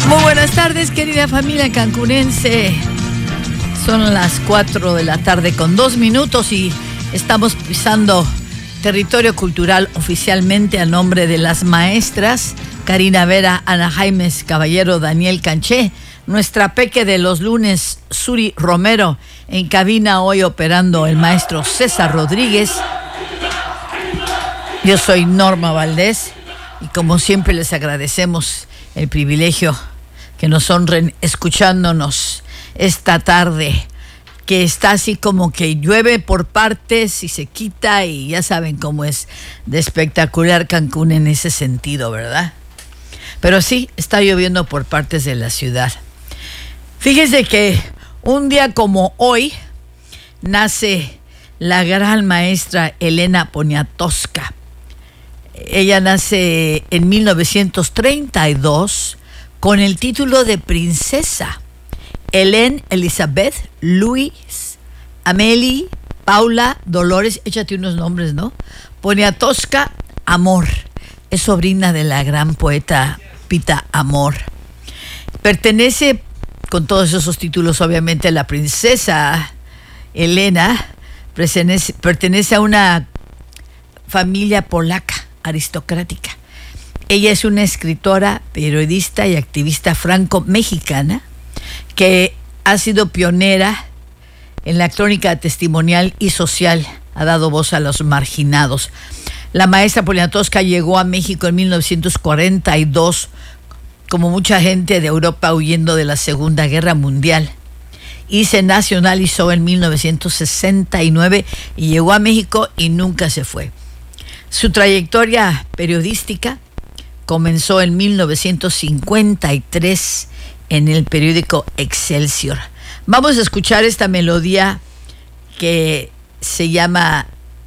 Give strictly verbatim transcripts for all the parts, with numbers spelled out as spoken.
Muy buenas tardes, querida familia cancunense. Son las cuatro de la tarde con dos minutos y estamos pisando territorio cultural oficialmente a nombre de las maestras Karina Vera, Ana Jaimes Caballero, Daniel Canché, nuestra peque de los lunes, Suri Romero, en cabina hoy operando el maestro César Rodríguez. Yo soy Norma Valdés y como siempre les agradecemos el privilegio que nos honren escuchándonos esta tarde, que está así como que llueve por partes y se quita, y ya saben cómo es de espectacular Cancún en ese sentido, ¿verdad? Pero sí, está lloviendo por partes de la ciudad. Fíjense que un día como hoy nace la gran maestra Elena Poniatowska. Ella nace en mil novecientos treinta y dos con el título de princesa. Hélène Elizabeth Louise Amélie Paula Dolores, échate unos nombres, ¿no? Poniatowska Amor. Es sobrina de la gran poeta Pita Amor. Pertenece, con todos esos títulos, obviamente, a la princesa Elena. Pertenece, pertenece a una familia polaca, aristocrática. Ella es una escritora, periodista y activista franco-mexicana que ha sido pionera en la crónica testimonial y social, ha dado voz a los marginados. La maestra Poniatowska llegó a México en mil novecientos cuarenta y dos, como mucha gente de Europa huyendo de la Segunda Guerra Mundial, y se nacionalizó en mil novecientos sesenta y nueve y llegó a México y nunca se fue. Su trayectoria periodística comenzó en mil novecientos cincuenta y tres en el periódico Excelsior. Vamos a escuchar esta melodía que se llama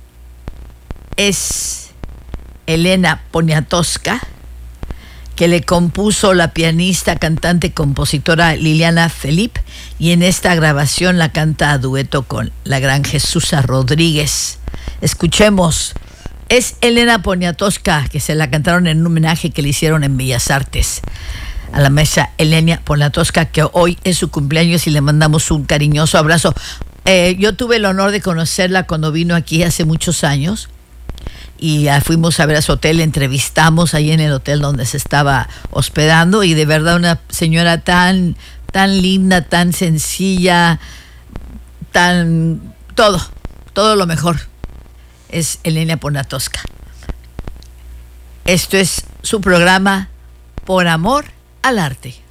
Es Elena Poniatowska, que le compuso la pianista, cantante, compositora Liliana Felipe, y en esta grabación la canta a dueto con la gran Jesusa Rodríguez. Escuchemos Es Elena Poniatowska, que se la cantaron en un homenaje que le hicieron en Bellas Artes a la maestra Elena Poniatowska, que hoy es su cumpleaños y le mandamos un cariñoso abrazo. Eh, yo tuve el honor de conocerla cuando vino aquí hace muchos años y uh, fuimos a ver a su hotel, entrevistamos ahí en el hotel donde se estaba hospedando, y de verdad una señora tan, tan linda, tan sencilla, tan... todo, todo lo mejor. Es Elena Poniatowska. Esto es su programa Por Amor al Arte.